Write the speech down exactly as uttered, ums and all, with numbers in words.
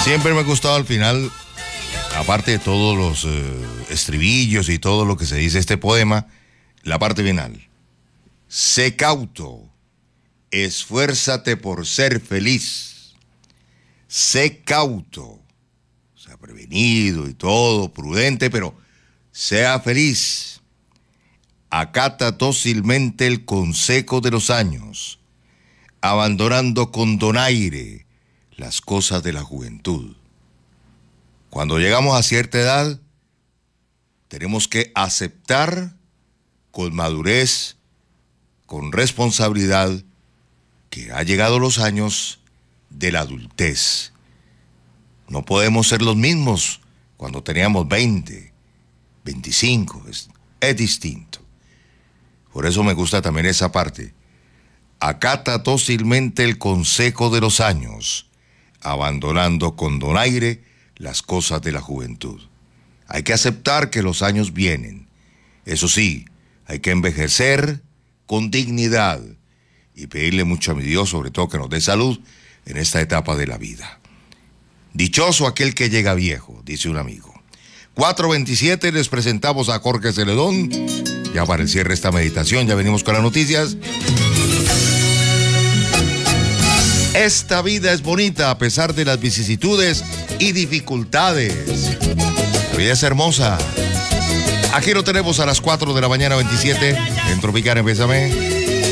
Siempre me ha gustado al final, aparte de todos los eh, estribillos y todo lo que se dice este poema, la parte final. Sé cauto, esfuérzate por ser feliz. Sé cauto, o sea, prevenido y todo, prudente, pero sea feliz. Acata dócilmente el consejo de los años, abandonando con donaire las cosas de la juventud. Cuando llegamos a cierta edad, tenemos que aceptar con madurez, con responsabilidad, que ha llegado los años de la adultez. No podemos ser los mismos cuando teníamos veinte, veinticinco, es, es distinto. Por eso me gusta también esa parte. Acata dócilmente el consejo de los años, abandonando con donaire las cosas de la juventud. Hay que aceptar que los años vienen. Eso sí, hay que envejecer con dignidad y pedirle mucho a mi Dios, sobre todo que nos dé salud en esta etapa de la vida. Dichoso aquel que llega viejo, dice un amigo. cuatro veintisiete, les presentamos a Jorge Celedón. Ya para el cierre de esta meditación, ya venimos con las noticias. Esta vida es bonita a pesar de las vicisitudes y dificultades. La vida es hermosa. Aquí lo tenemos a las cuatro de la mañana, veintisiete, en Tropicana, Bésame.